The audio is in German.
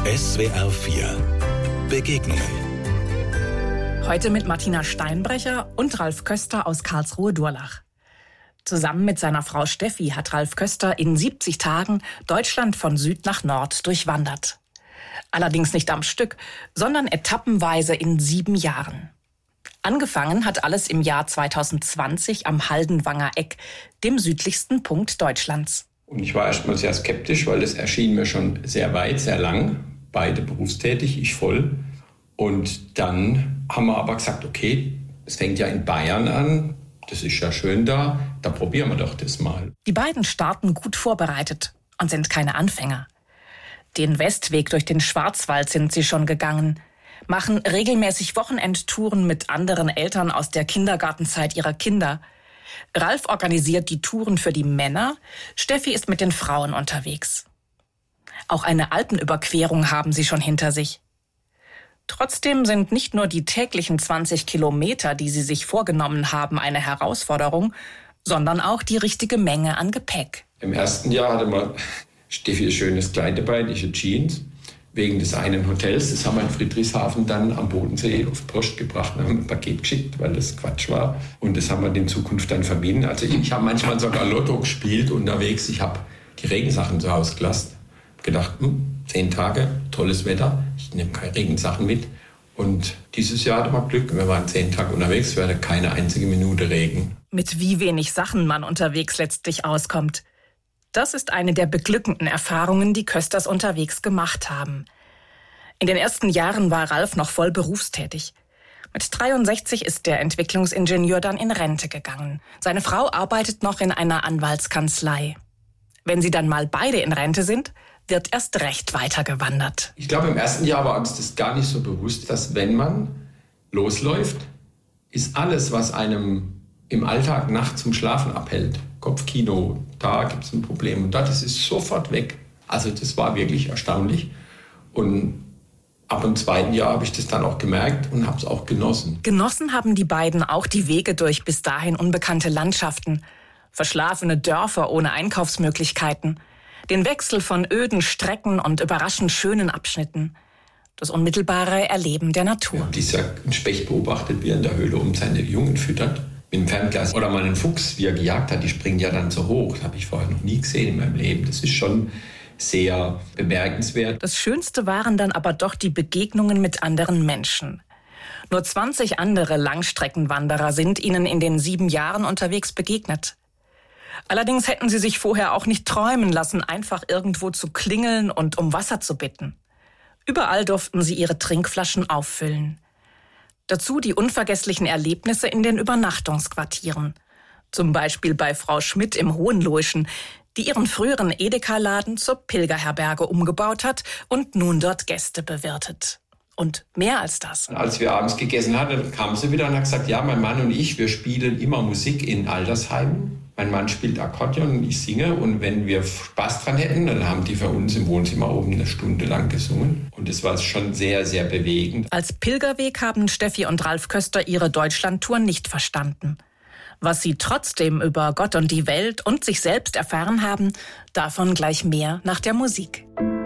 SWR 4 Begegnungen. Heute mit Martina Steinbrecher und Ralf Köster aus Karlsruhe-Durlach. Zusammen mit seiner Frau Steffi hat Ralf Köster in 70 Tagen Deutschland von Süd nach Nord durchwandert. Allerdings nicht am Stück, sondern etappenweise in 7 Jahren. Angefangen hat alles im Jahr 2020 am Haldenwanger Eck, dem südlichsten Punkt Deutschlands. Und ich war erstmal sehr skeptisch, weil es erschien mir schon sehr weit, sehr lang. Beide berufstätig, ich voll. Und dann haben wir aber gesagt, okay, es fängt ja in Bayern an, das ist ja schön da probieren wir doch das mal. Die beiden starten gut vorbereitet und sind keine Anfänger. Den Westweg durch den Schwarzwald sind sie schon gegangen, machen regelmäßig Wochenendtouren mit anderen Eltern aus der Kindergartenzeit ihrer Kinder. Ralf organisiert die Touren für die Männer, Steffi ist mit den Frauen unterwegs. Auch eine Alpenüberquerung haben sie schon hinter sich. Trotzdem sind nicht nur die täglichen 20 Kilometer, die sie sich vorgenommen haben, eine Herausforderung, sondern auch die richtige Menge an Gepäck. Im ersten Jahr hatte mal Steffi ein schönes Kleid dabei, diese Jeans, wegen des einen Hotels. Das haben wir in Friedrichshafen dann am Bodensee auf Post gebracht und haben ein Paket geschickt, weil das Quatsch war. Und das haben wir in Zukunft dann vermieden. Also ich habe manchmal sogar Lotto gespielt unterwegs. Ich habe die Regensachen zu Hause gelassen. Gedacht, 10 Tage, tolles Wetter, ich nehme keine Regensachen mit. Und dieses Jahr hatten wir Glück, wir waren 10 Tage unterwegs, wir hatten keine einzige Minute Regen. Mit wie wenig Sachen man unterwegs letztlich auskommt. Das ist eine der beglückenden Erfahrungen, die Kösters unterwegs gemacht haben. In den ersten Jahren war Ralf noch voll berufstätig. Mit 63 ist der Entwicklungsingenieur dann in Rente gegangen. Seine Frau arbeitet noch in einer Anwaltskanzlei. Wenn sie dann mal beide in Rente sind, wird erst recht weitergewandert. Ich glaube, im ersten Jahr war uns das gar nicht so bewusst, dass wenn man losläuft, ist alles, was einem im Alltag nachts zum Schlafen abhält, Kopfkino, da gibt es ein Problem und das ist sofort weg. Also das war wirklich erstaunlich. Und ab dem 2. Jahr habe ich das dann auch gemerkt und habe es auch genossen. Genossen haben die beiden auch die Wege durch bis dahin unbekannte Landschaften, verschlafene Dörfer ohne Einkaufsmöglichkeiten, den Wechsel von öden Strecken und überraschend schönen Abschnitten, das unmittelbare Erleben der Natur. Ja, dieser Specht beobachtet, wie er in der Höhle seine Jungen füttert, mit dem Fernglas. Oder mal einen Fuchs, wie er gejagt hat, die springen ja dann so hoch. Das habe ich vorher noch nie gesehen in meinem Leben. Das ist schon sehr bemerkenswert. Das Schönste waren dann aber doch die Begegnungen mit anderen Menschen. Nur 20 andere Langstreckenwanderer sind ihnen in den 7 Jahren unterwegs begegnet. Allerdings hätten sie sich vorher auch nicht träumen lassen, einfach irgendwo zu klingeln und um Wasser zu bitten. Überall durften sie ihre Trinkflaschen auffüllen. Dazu die unvergesslichen Erlebnisse in den Übernachtungsquartieren. Zum Beispiel bei Frau Schmidt im Hohenlohischen, die ihren früheren Edeka-Laden zur Pilgerherberge umgebaut hat und nun dort Gäste bewirtet. Und mehr als das. Als wir abends gegessen hatten, kam sie wieder und hat gesagt, ja, mein Mann und ich, wir spielen immer Musik in Altersheimen. Mein Mann spielt Akkordeon und ich singe. Und wenn wir Spaß dran hätten, dann haben die für uns im Wohnzimmer oben 1 Stunde lang gesungen. Und das war schon sehr, sehr bewegend. Als Pilgerweg haben Steffi und Ralf Köster ihre Deutschlandtour nicht verstanden. Was sie trotzdem über Gott und die Welt und sich selbst erfahren haben, davon gleich mehr nach der Musik.